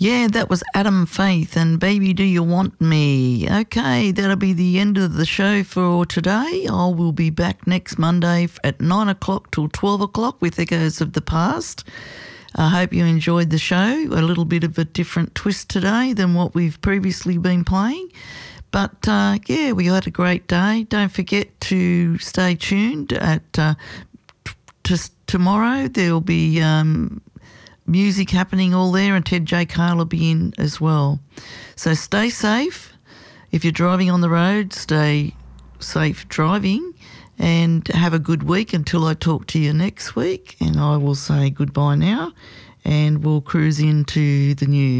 Yeah, that was Adam Faith and Baby Do You Want Me. Okay, that'll be the end of the show for today. I will be back next Monday at 9 o'clock till 12 o'clock with Echoes of the Past. I hope you enjoyed the show. A little bit of a different twist today than what we've previously been playing. But, yeah, we had a great day. Don't forget to stay tuned. Tomorrow there'll be music happening all there, and Ted J. Cale will be in as well. So stay safe. If you're driving on the road, stay safe driving, and have a good week until I talk to you next week. And I will say goodbye now, and we'll cruise into the news.